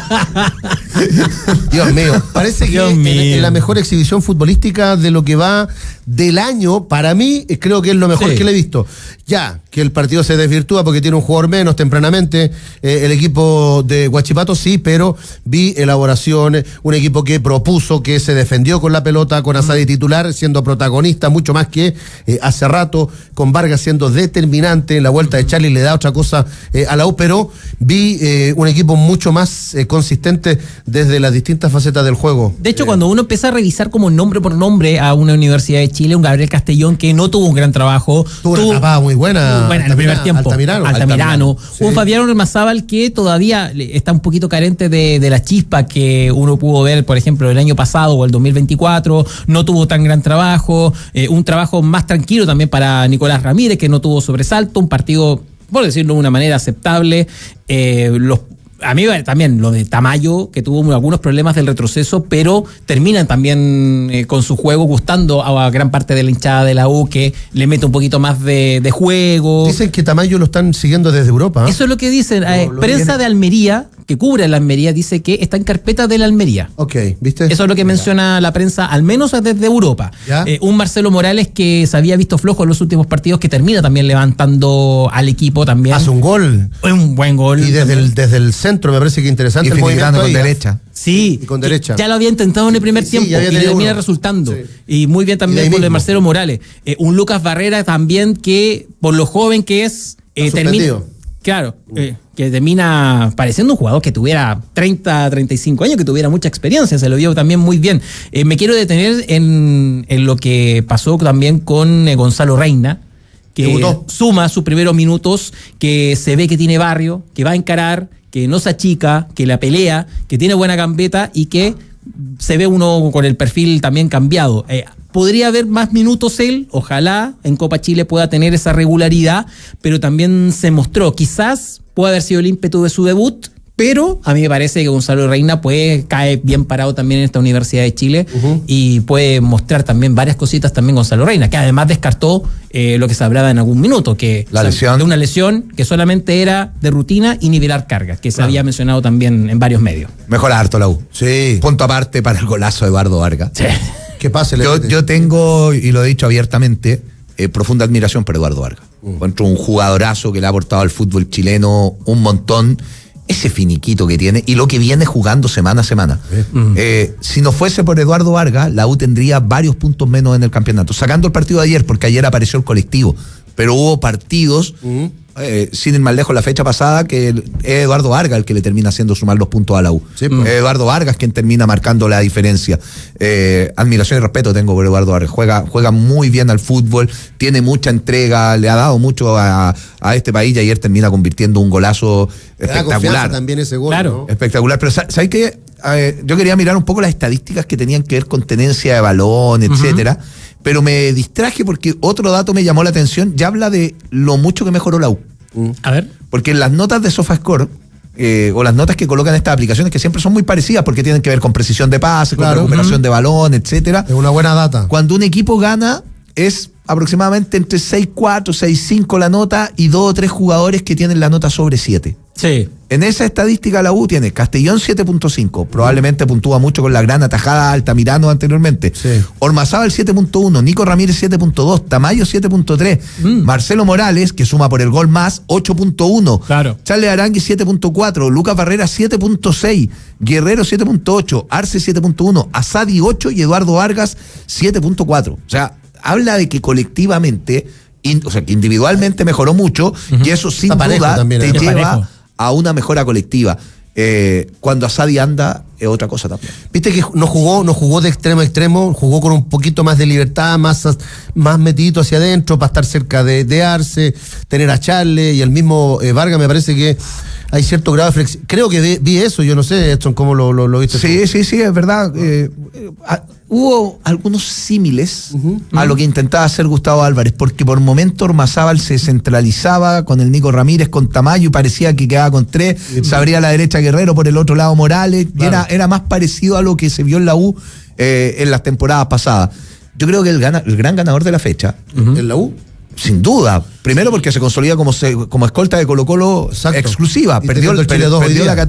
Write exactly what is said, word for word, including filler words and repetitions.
Dios mío, parece que Dios en, mío. en la mejor exhibición futbolística de lo que va del año, para mí, creo que es lo mejor Sí. que le he visto. Ya, que el partido se desvirtúa porque tiene un jugador menos tempranamente, eh, el equipo de Huachipato sí, pero vi elaboraciones, un equipo que propuso, que se defendió con la pelota, con Asadi titular, siendo protagonista mucho más que eh, hace rato, con Vargas siendo determinante, en la vuelta de Charlie le da otra cosa eh, a la U, pero vi eh, un equipo mucho más eh, consistente desde las distintas facetas del juego. De hecho, Eh, cuando uno empieza a revisar como nombre por nombre a una Universidad de Chile, un Gabriel Castellón que no tuvo un gran trabajo, Tuvo una tuvo- tapada muy buena. Muy buena en el primer tiempo. Altamirano. Altamirano. Sí. Un Fabián Ormazábal que todavía le- está un poquito carente de, de la chispa que uno pudo ver, por ejemplo, el año pasado o el dos mil veinticuatro. No tuvo tan gran trabajo. Eh, un trabajo más tranquilo también para Nicolás Ramírez, que no tuvo sobresalto. Un partido, por decirlo de una manera, aceptable. Eh, los A mí también lo de Tamayo, que tuvo algunos problemas del retroceso, pero terminan también eh, con su juego gustando a gran parte de la hinchada de la U, que le mete un poquito más de, de juego. Dicen que Tamayo lo están siguiendo desde Europa. ¿eh? Eso es lo que dicen. Eh, Lo- lo prensa viene- de Almería, que cubre la Almería, dice que está en carpeta de la Almería. Ok, ¿viste? Eso es lo que menciona la prensa, al menos desde Europa. Ya. Eh, un Marcelo Morales que se había visto flojo en los últimos partidos, que termina también levantando al equipo también. Hace un gol. Un buen gol. Y desde también. el, desde el centro me parece que interesante Y el filigrana movimiento con ahí, ¿eh? derecha. Sí, Y con que derecha. ya lo había intentado en el primer Sí, tiempo ya había y le tenido termina uno. resultando. Sí. Y muy bien Y también de ahí por lo de mismo. Marcelo Morales. Eh, un Lucas Barrera también que, por lo joven que es, eh, Está termina. suspendido. Claro, eh, que termina pareciendo un jugador que tuviera treinta, treinta y cinco años, que tuviera mucha experiencia, se lo vio también muy bien. Eh, me quiero detener en, en lo que pasó también con eh, Gonzalo Reina, que Debutó. suma sus primeros minutos, que se ve que tiene barrio, que va a encarar, que no se achica, que la pelea, que tiene buena gambeta y que se ve uno con el perfil también cambiado. Eh, podría haber más minutos él, ojalá en Copa Chile pueda tener esa regularidad, pero también se mostró, quizás puede haber sido el ímpetu de su debut, pero a mí me parece que Gonzalo Reina puede cae bien parado también en esta Universidad de Chile Uh-huh. y puede mostrar también varias cositas también Gonzalo Reina, que además descartó eh, lo que se hablaba en algún minuto, que La o sea, lesión. de una lesión que solamente era de rutina y nivelar cargas, que se Claro. había mencionado también en varios medios. Mejora harto la U. Sí. Punto aparte para el golazo de Eduardo Vargas. Que pase. Yo, yo tengo, y lo he dicho abiertamente, eh, profunda admiración por Eduardo Vargas. Encuentro un jugadorazo que le ha aportado al fútbol chileno un montón. Ese finiquito que tiene y lo que viene jugando semana a semana. Eh, si no fuese por Eduardo Vargas, la U tendría varios puntos menos en el campeonato. Sacando el partido de ayer, porque ayer apareció el colectivo. Pero hubo partidos, Uh-huh. eh, sin ir más lejos, la fecha pasada, que es Eduardo Vargas el que le termina haciendo sumar los puntos a la U. Sí, pues. Es Eduardo Vargas quien termina marcando la diferencia. Eh, admiración y respeto tengo por Eduardo Vargas. Juega, juega muy bien al fútbol, tiene mucha entrega, le ha dado mucho a, a este país y ayer termina convirtiendo un golazo Le da confianza espectacular. también ese gol, Claro. ¿no? Espectacular, pero sa- ¿sabes qué? Eh, yo quería mirar un poco las estadísticas que tenían que ver con tenencia de balón, etcétera, pero me distraje porque otro dato me llamó la atención, ya habla de lo mucho que mejoró la U. A ver. Porque en las notas de SofaScore, eh, o las notas que colocan estas aplicaciones, que siempre son muy parecidas porque tienen que ver con precisión de pase, Claro. con recuperación de balón, etcétera. Es una buena data. Cuando un equipo gana, es aproximadamente entre seis cuatro, seis cinco la nota y dos o tres jugadores que tienen la nota sobre siete. Sí. En esa estadística la U tiene Castellón siete punto cinco, probablemente puntúa mucho con la gran atajada Altamirano anteriormente. Sí. Ormazábal siete punto uno, Nico Ramírez siete punto dos, Tamayo siete punto tres, Mm. Marcelo Morales, que suma por el gol más, ocho punto uno, Claro. Charles Arangui siete punto cuatro, Lucas Barrera siete punto seis, Guerrero siete punto ocho, Arce siete punto uno, Asadi ocho y Eduardo Vargas siete punto cuatro. O sea, habla de que colectivamente, in- o sea, que individualmente mejoró mucho y eso sin Está parejo duda también, te ¿eh? Es lleva parejo. a una mejora colectiva. Eh, cuando Asadi anda, es otra cosa también. Viste que no jugó, no jugó de extremo a extremo, jugó con un poquito más de libertad, más, más metido hacia adentro, para estar cerca de, de Arce, tener a Charles y el mismo eh, Vargas. Me parece que hay cierto grado de flexibilidad. Creo que vi, vi eso, yo no sé, Edson, cómo lo, lo, lo viste. Sí, sí, sí, es verdad. Eh, eh, ah, hubo algunos símiles Ujú. a lo que intentaba hacer Gustavo Álvarez, porque por momento Ormazábal se centralizaba con el Nico Ramírez, con Tamayo, y parecía que quedaba con tres, se abría a la derecha Guerrero, por el otro lado Morales, y Claro. era, era más parecido a lo que se vio en la U eh, en las temporadas pasadas. Yo creo que el, gana, el gran ganador de la fecha, ¿En la U? sin duda, primero porque se consolida como, se, como escolta de Colo-Colo Exacto. exclusiva, Y perdió, teniendo el Chile per- dos hoy perdió día. la